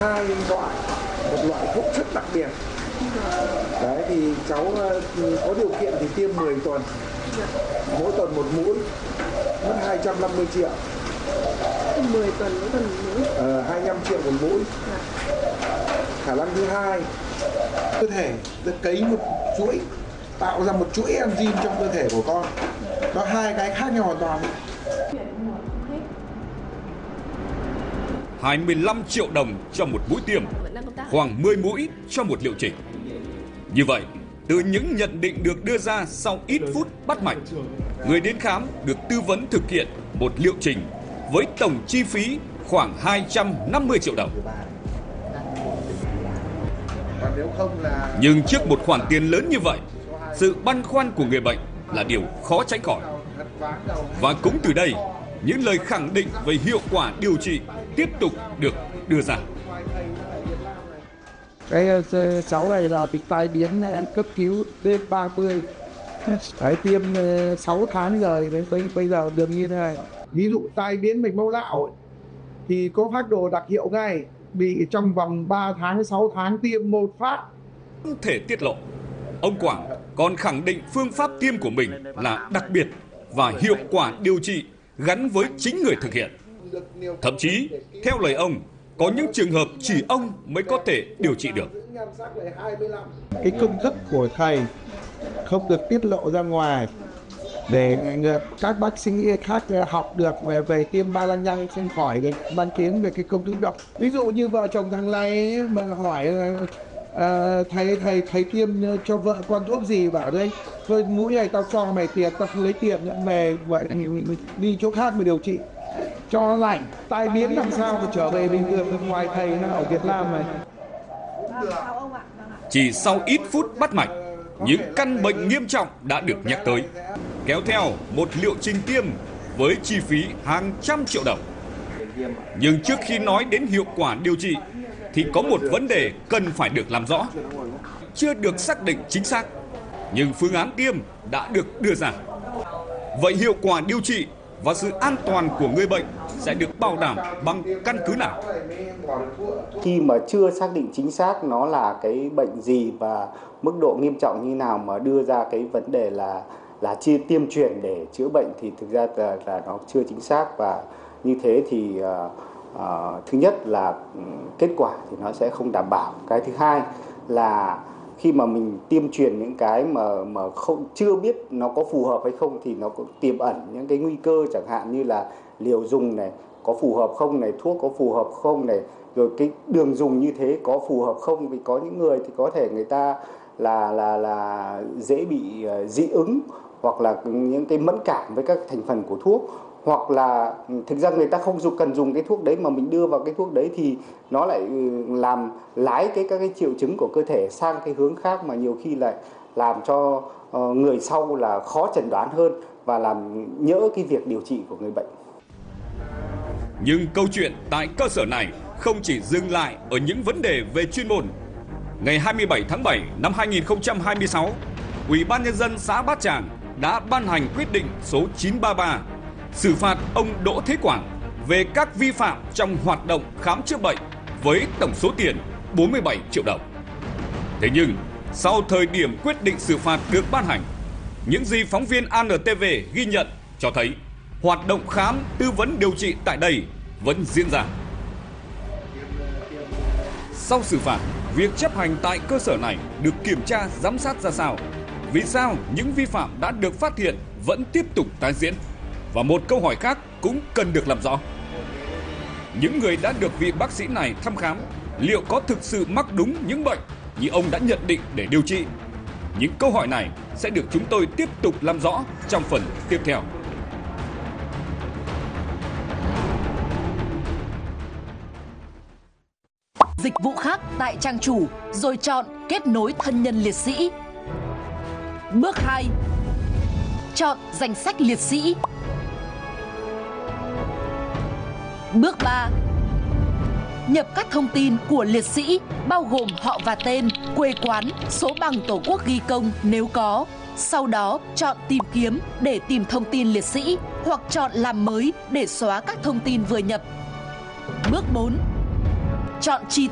Hai loại, một loại thuốc rất đặc biệt. Đấy thì cháu có điều kiện thì tiêm 10 tuần, mỗi tuần một mũi, mất 250 triệu. 10 tuần mỗi tuần một mũi. 25 triệu một mũi. Khả năng thứ hai, cơ thể nó cấy một chuỗi, tạo ra một chuỗi enzyme trong cơ thể của con. Nó hai cái khác nhau hoàn toàn. 25 triệu đồng cho một mũi tiêm, khoảng 10 mũi cho một liệu trình. Như vậy, từ những nhận định được đưa ra sau ít phút bắt mạch, người đến khám được tư vấn thực hiện một liệu trình với tổng chi phí khoảng 250 triệu đồng. Nhưng trước một khoản tiền lớn như vậy, sự băn khoăn của người bệnh là điều khó tránh khỏi. Và cũng từ đây, những lời khẳng định về hiệu quả điều trị tiếp tục được đưa ra. Cái cháu này là bị tai biến cấp cứu đêm 30. Đấy, tiêm 6 tháng rồi, bây giờ được như thế này. Ví dụ tai biến mạch máu não thì có phác đồ đặc hiệu ngay, bị trong vòng 3 tháng, 6 tháng tiêm một phát. Không thể tiết lộ, ông Quảng còn khẳng định phương pháp tiêm của mình là đặc biệt và hiệu quả điều trị gắn với chính người thực hiện. Thậm chí, theo lời ông, có những trường hợp chỉ ông mới có thể điều trị được. Cái công thức của thầy không được tiết lộ ra ngoài để các bác sĩ khác học được về tiêm ba lăng nhăng xem khỏi để ban kiến về cái công thức đó. Ví dụ như vợ chồng thằng này mà hỏi thầy tiêm cho vợ con thuốc gì, bảo đây thôi mũi này tao cho mày tiền, tao không lấy tiền về, vậy đi chỗ khác mà điều trị cho nó lành. Tai biến làm sao mà trở về bình thường, bên ngoài thầy nó ở Việt Nam này. Chỉ sau ít phút bắt mạch, những căn bệnh nghiêm trọng đã được nhắc tới, kéo theo một liệu trình tiêm với chi phí hàng trăm triệu đồng. Nhưng trước khi nói đến hiệu quả điều trị, thì có một vấn đề cần phải được làm rõ. Chưa được xác định chính xác, nhưng phương án tiêm đã được đưa ra. Vậy hiệu quả điều trị và sự an toàn của người bệnh sẽ được bảo đảm bằng căn cứ nào? Khi mà chưa xác định chính xác nó là cái bệnh gì và mức độ nghiêm trọng như nào mà đưa ra cái vấn đề là chia tiêm truyền để chữa bệnh thì thực ra là nó chưa chính xác, và như thế thì thứ nhất là kết quả thì nó sẽ không đảm bảo. Cái thứ hai là khi mà mình tiêm truyền những cái mà không chưa biết nó có phù hợp hay không thì nó cũng tiềm ẩn những cái nguy cơ, chẳng hạn như là liều dùng này có phù hợp không này, thuốc có phù hợp không này, rồi cái đường dùng như thế có phù hợp không, vì có những người thì có thể người ta là dễ bị dị ứng hoặc là những cái mẫn cảm với các thành phần của thuốc, hoặc là thực ra người ta không cần dùng cái thuốc đấy mà mình đưa vào cái thuốc đấy thì nó lại làm lái các cái triệu chứng của cơ thể sang cái hướng khác, mà nhiều khi lại làm cho người sau là khó chẩn đoán hơn và làm nhỡ cái việc điều trị của người bệnh. Nhưng câu chuyện tại cơ sở này không chỉ dừng lại ở những vấn đề về chuyên môn. Ngày 27 tháng 7 năm 2026, Ủy ban Nhân dân xã Bát Tràng đã ban hành quyết định số 933 xử phạt ông Đỗ Thế Quảng về các vi phạm trong hoạt động khám chữa bệnh với tổng số tiền 47 triệu đồng. Thế nhưng, sau thời điểm quyết định xử phạt được ban hành, những gì phóng viên ANTV ghi nhận cho thấy hoạt động khám, tư vấn điều trị tại đây vẫn diễn ra. Sau xử phạt, việc chấp hành tại cơ sở này được kiểm tra, giám sát ra sao? Vì sao những vi phạm đã được phát hiện vẫn tiếp tục tái diễn? Và một câu hỏi khác cũng cần được làm rõ. Những người đã được vị bác sĩ này thăm khám, liệu có thực sự mắc đúng những bệnh như ông đã nhận định để điều trị? Những câu hỏi này sẽ được chúng tôi tiếp tục làm rõ trong phần tiếp theo. Dịch vụ khác tại trang chủ rồi chọn kết nối thân nhân liệt sĩ. Bước 2. Chọn danh sách liệt sĩ. Bước 3. Nhập các thông tin của liệt sĩ bao gồm họ và tên, quê quán, số bằng Tổ quốc ghi công nếu có. Sau đó chọn tìm kiếm để tìm thông tin liệt sĩ hoặc chọn làm mới để xóa các thông tin vừa nhập. Bước 4. Chọn chi